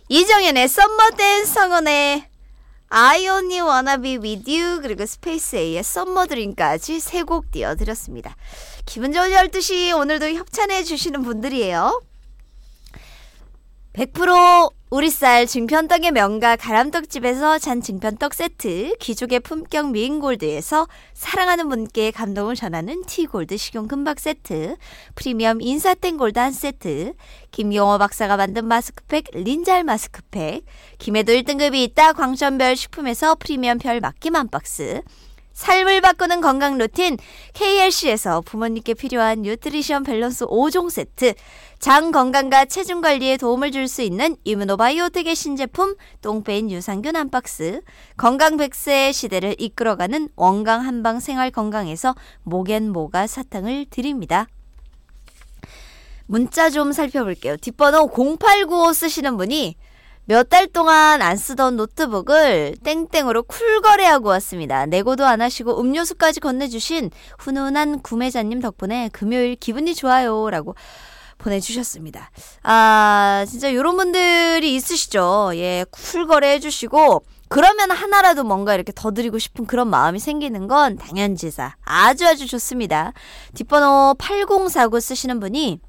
이정현의 썸머 댄스, 성원의 I only wanna be with you, 그리고 스페이스 A의 썸머 드림까지 세 곡 띄워드렸습니다. 기분 좋은 12시, 오늘도 협찬해 주시는 분들이에요. 100% 우리쌀 증편떡의 명가 가람떡집에서 잔 증편떡 세트, 귀족의 품격 미인골드에서 사랑하는 분께 감동을 전하는 티골드 식용금박 세트, 프리미엄 인사땡 골드 한 세트, 김용호 박사가 만든 마스크팩 린잘 마스크팩, 김해도 1등급이 있다 광천별 식품에서 프리미엄 별 맡김 한 박스, 삶을 바꾸는 건강 루틴 KLC에서 부모님께 필요한 뉴트리션 밸런스 5종 세트, 장 건강과 체중 관리에 도움을 줄 수 있는 이뮤노바이오텍의 신제품 똥페인 유산균 한 박스, 건강 100세의 시대를 이끌어가는 원강 한방 생활 건강에서 목앤모가 사탕을 드립니다. 문자 좀 살펴볼게요. 뒷번호 0895 쓰시는 분이 몇 달 동안 안 쓰던 노트북을 땡땡으로 쿨거래하고 왔습니다. 내고도 안 하시고 음료수까지 건네주신 훈훈한 구매자님 덕분에 금요일 기분이 좋아요 라고 보내주셨습니다. 진짜 이런 분들이 있으시죠. 예, 쿨거래 해주시고 그러면 하나라도 뭔가 이렇게 더 드리고 싶은 그런 마음이 생기는 건 당연지사. 아주 좋습니다. 뒷번호 8049 쓰시는 분이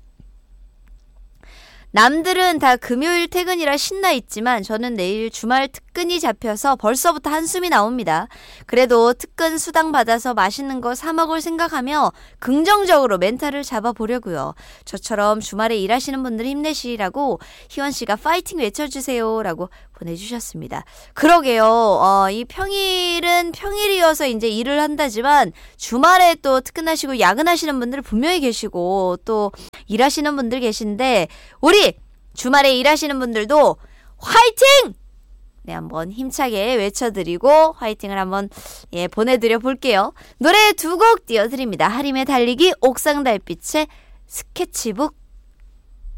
남들은 다 금요일 퇴근이라 신나 있지만 저는 내일 주말 특근이 잡혀서 벌써부터 한숨이 나옵니다. 그래도 특근 수당 받아서 맛있는 거 사 먹을 생각하며 긍정적으로 멘탈을 잡아보려고요. 저처럼 주말에 일하시는 분들 힘내시라고 희원씨가 파이팅 외쳐주세요 라고 보내주셨습니다. 그러게요. 이 평일은 평일이어서 이제 일을 한다지만 주말에 또 특근하시고 야근하시는 분들 분명히 계시고 또 일하시는 분들 계신데 우리 주말에 일하시는 분들도 화이팅! 네, 한번 힘차게 외쳐드리고 화이팅을 한번 보내드려 볼게요. 노래 두 곡 띄워드립니다. 하림의 달리기, 옥상 달빛의 스케치북.